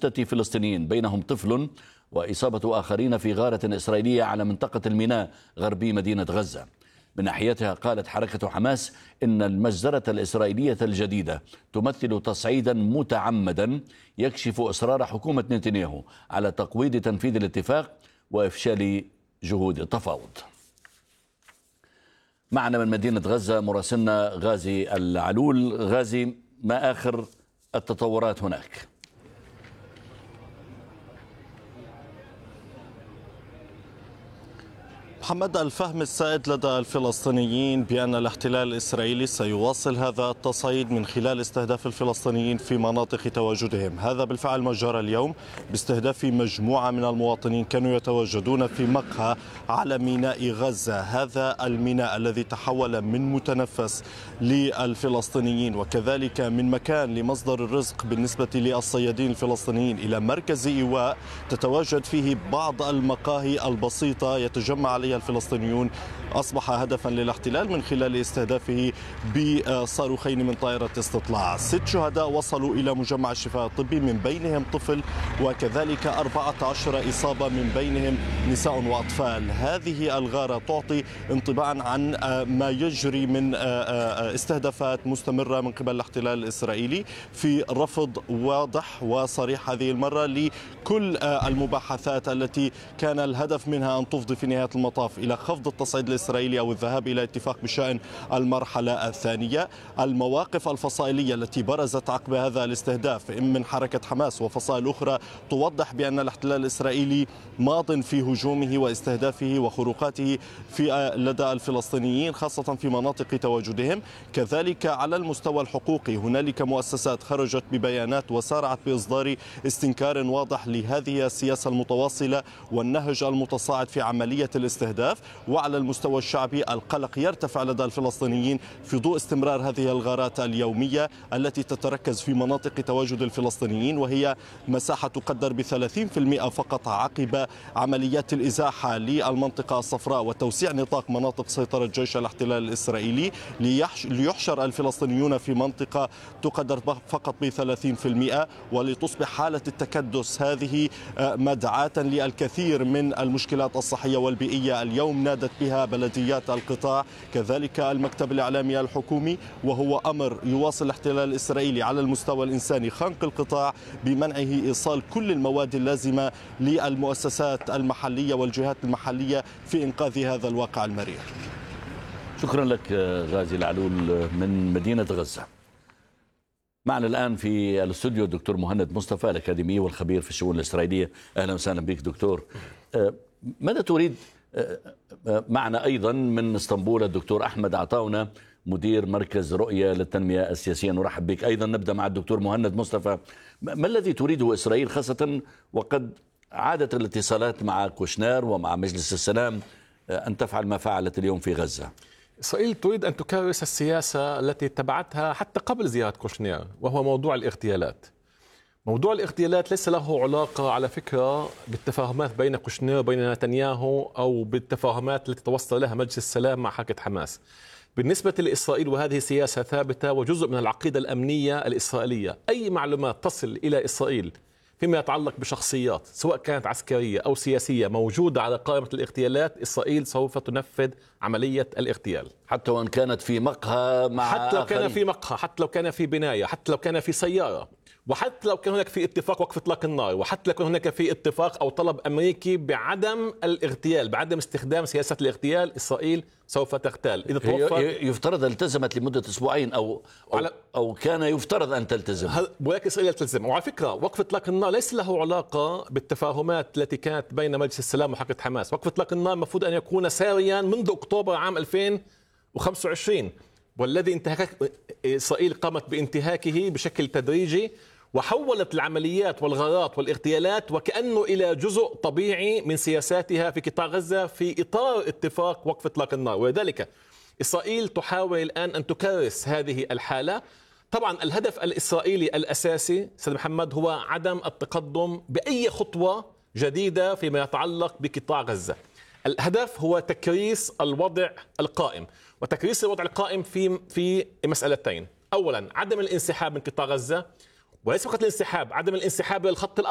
6 فلسطينيين بينهم طفل، وإصابة آخرين في غارة إسرائيلية على منطقة الميناء غربي مدينة غزة. من ناحيتها قالت حركة حماس إن المجزرة الإسرائيلية الجديدة تمثل تصعيدا متعمدا يكشف إصرار حكومة نتنياهو على تقويض تنفيذ الاتفاق وإفشال جهود التفاوض. معنا من مدينة غزة مراسلنا غازي العلول. غازي، ما آخر التطورات هناك؟ محمد، الفهم السائد لدى الفلسطينيين بأن الاحتلال الإسرائيلي سيواصل هذا التصعيد من خلال استهداف الفلسطينيين في مناطق تواجدهم. هذا بالفعل ما جرى اليوم باستهداف مجموعة من المواطنين كانوا يتواجدون في مقهى على ميناء غزة. هذا الميناء الذي تحول من متنفس للفلسطينيين وكذلك من مكان لمصدر الرزق بالنسبة للصيادين الفلسطينيين إلى مركز إيواء تتواجد فيه بعض المقاهي البسيطة يتجمع عليها الفلسطينيون، أصبح هدفا للاحتلال من خلال استهدافه بصاروخين من طائرة استطلاع. 6 شهداء وصلوا إلى مجمع الشفاء الطبي، من بينهم طفل، وكذلك 14 إصابة من بينهم نساء وأطفال. هذه الغارة تعطي انطباعا عن ما يجري من استهدافات مستمرة من قبل الاحتلال الإسرائيلي في رفض واضح وصريح هذه المرة لكل المباحثات التي كان الهدف منها أن تفضي في نهاية المطاف إلى خفض التصعيد الإسرائيلي أو الذهاب إلى اتفاق بشأن المرحلة الثانية. المواقف الفصائلية التي برزت عقب هذا الاستهداف من حركة حماس وفصائل أخرى توضح بأن الاحتلال الإسرائيلي ماض في هجومه واستهدافه وخروقاته لدى الفلسطينيين خاصة في مناطق تواجدهم. كذلك على المستوى الحقوقي هنالك مؤسسات خرجت ببيانات وسارعت بإصدار استنكار واضح لهذه السياسة المتواصلة والنهج المتصاعد في عملية الاستهداف. وعلى المستوى الشعبي القلق يرتفع لدى الفلسطينيين في ضوء استمرار هذه الغارات اليومية التي تتركز في مناطق تواجد الفلسطينيين، وهي مساحة تقدر ب30% فقط عقب عمليات الإزاحة للمنطقة الصفراء وتوسيع نطاق مناطق سيطرة جيش الاحتلال الإسرائيلي ليحشر الفلسطينيون في منطقة تقدر فقط ب30%، ولتصبح حالة التكدس هذه مدعاة للكثير من المشكلات الصحية والبيئية. اليوم نادت بها بلديات القطاع، كذلك المكتب الإعلامي الحكومي، وهو أمر يواصل الاحتلال الإسرائيلي على المستوى الإنساني خنق القطاع بمنعه إيصال كل المواد اللازمة للمؤسسات المحلية والجهات المحلية في إنقاذ هذا الواقع المرير. شكرا لك غازي العلول من مدينة غزة. معنا الآن في الاستوديو الدكتور مهند مصطفى الأكاديمي والخبير في الشؤون الإسرائيلية. أهلا وسهلا بك دكتور. ماذا تريد؟ معنا أيضا من اسطنبول الدكتور أحمد عطاونا مدير مركز رؤية للتنمية السياسية. نرحب بك. أيضا نبدأ مع الدكتور مهند مصطفى. ما الذي تريده إسرائيل، خاصة وقد عادت الاتصالات مع كوشنير ومع مجلس السلام أن تفعل ما فعلت اليوم في غزة؟ إسرائيل تريد أن تكرس السياسة التي اتبعتها حتى قبل زيارة كوشنير، وهو موضوع الاغتيالات. موضوع الاغتيالات ليس له علاقة على فكرة بالتفاهمات بين كوشنير وبين نتنياهو أو بالتفاهمات التي توصل لها مجلس السلام مع حركة حماس. بالنسبة لإسرائيل وهذه سياسة ثابتة وجزء من العقيدة الأمنية الإسرائيلية، أي معلومات تصل إلى إسرائيل فيما يتعلق بشخصيات سواء كانت عسكرية أو سياسية موجودة على قائمة الاغتيالات، إسرائيل سوف تنفذ عملية الاغتيال حتى وإن كانت في مقهى مع حتى لو كان في مقهى، حتى لو كان في بناية، حتى لو كان في سيارة، وحتى لو كان هناك في اتفاق وقف اطلاق النار، وحتى لو كان هناك في اتفاق او طلب امريكي بعدم الاغتيال، بعدم استخدام سياسه الاغتيال، اسرائيل سوف تغتال. اذا توفر يفترض التزمت لمده اسبوعين او كان يفترض ان تلتزم، ولكن اسرائيل تلتزم. وعلى فكره وقف اطلاق النار ليس له علاقه بالتفاهمات التي كانت بين مجلس السلام وحركه حماس. وقف اطلاق النار المفروض ان يكون ساريا منذ اكتوبر عام 2025، والذي إسرائيل قامت بانتهاكه بشكل تدريجي وحولت العمليات والغارات والاغتيالات وكأنه إلى جزء طبيعي من سياساتها في قطاع غزة في إطار اتفاق وقف إطلاق النار. ولذلك إسرائيل تحاول الآن أن تكرس هذه الحالة. طبعا الهدف الإسرائيلي الأساسي سيد محمد هو عدم التقدم بأي خطوة جديدة فيما يتعلق بقطاع غزة. الهدف هو تكريس الوضع القائم، وتكريس الوضع القائم في مسألتين. أولا عدم الانسحاب من قطاع غزة، وليس فقط الانسحاب، عدم الانسحاب للخط الأبيض.